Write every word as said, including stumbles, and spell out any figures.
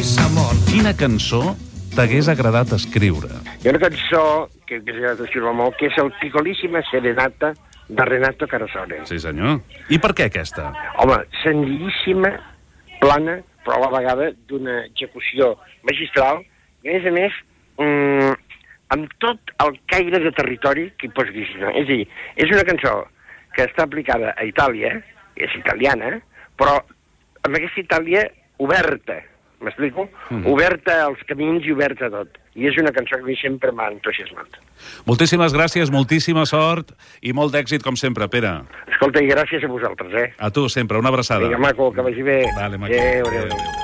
Quina cançó t'hagués agradat escriure? Hi ha una cançó que m'hagués agradat escriure molt, que és el Picolíssima Serenata de Renato Carosone. Sí, senyor. I per què aquesta? Home, senzillíssima, plana, però a la vegada d'una execució magistral, i a més a més, mmm, amb tot el caire de territori que hi pots imaginar. És a dir, és una cançó que està aplicada a Itàlia, és italiana, però amb aquesta Itàlia oberta, m'explico? Mm. Oberta als camins i oberta a tot. I és una cançó que a mi sempre m'ha entusiasmat. Moltíssimes gràcies, moltíssima sort i molt d'èxit, com sempre, Pere. Escolta, i gràcies a vosaltres, eh? A tu, sempre. Una abraçada. Vinga, maco, que vagi bé. Vale, maco. Adéu, adéu, adéu.